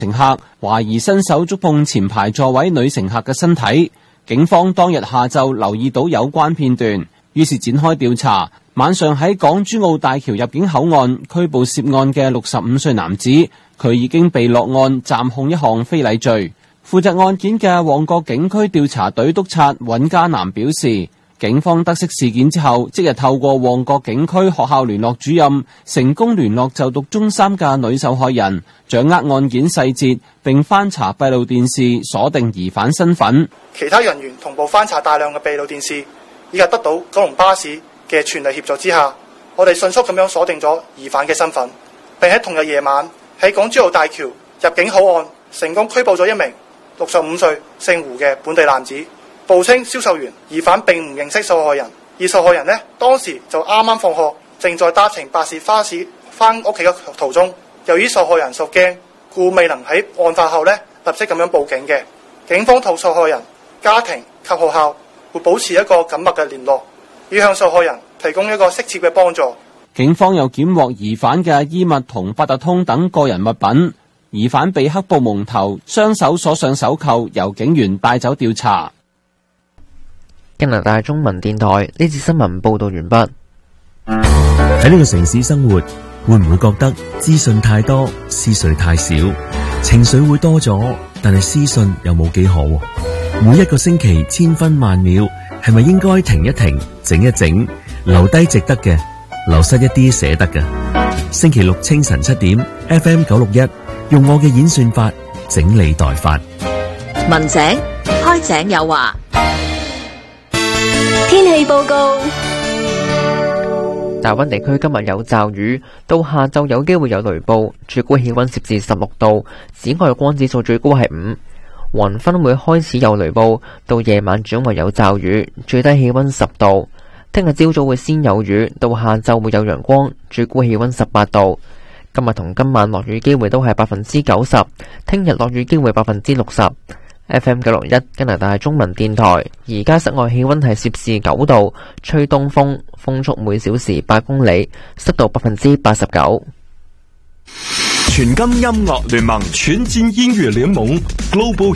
乘客懷疑伸手觸碰前排座位女乘客嘅身體。警方當日下晝留意到有關片段，於是展開調查。晚上喺港珠澳大橋入境口岸拘捕涉案嘅65歲男子，佢已經被落案暫控一項非禮罪。負責案件嘅旺角警區調查隊督察尹嘉南表示，警方得悉事件之後，即日透過旺角警區學校聯絡主任成功聯絡就讀中三嘅女受害人，掌握案件細節，並翻查閉路電視鎖定疑犯身份。 其他人員同步翻查大量嘅閉路電視，以及得到九龍巴士嘅全力協助之下，我哋迅速咁樣鎖定咗疑犯嘅身份，並喺同日夜晚喺港珠澳大橋入境口岸成功拘捕咗一名65歲姓胡嘅本地男子，報稱銷售員。疑犯並唔認識受害人，而受害人呢，當時就啱啱放學，正在搭乘巴士翻屋企嘅途中。由於受害人受驚，故未能喺案發後呢立即咁樣報警嘅。警方同受害人家庭及學校會保持一個緊密嘅聯絡，以向受害人提供一個適切嘅幫助。 警方又檢獲疑犯嘅衣物同八達通等個人物品。疑犯被黑布蒙頭，雙手鎖上手扣，由警員帶走調查。 加拿大中文電台呢次新聞報道完畢。 喺呢個城市生活，會唔會覺得資訊太多，思緒太少？情緒會多咗，但係思緒又冇幾好。每一個星期千分萬秒，係咪應該停一停，整一整，留低值得嘅，流失一啲捨得嘅？星期六清晨7點 FM 961，用我嘅演算法整理代發。 文井開井有話。天氣報告。 大溫地區今日有驟雨，到下晝有機會有雷暴，最高氣溫攝氏16度，紫外光指數最高係5。黃昏會開始有雷暴，到夜晚轉為有驟雨，最低氣溫10度。聽日朝早會先有雨，到下晝會有陽光，最高氣溫18度。今日同今晚落雨機會都係90%，聽日落雨機會60%。FM 961加拿大中文電台，而家室外氣溫係攝氏9度，吹東風，風速每小時8公里，濕度89%。 全金音樂聯盟，全戰音樂聯盟 Global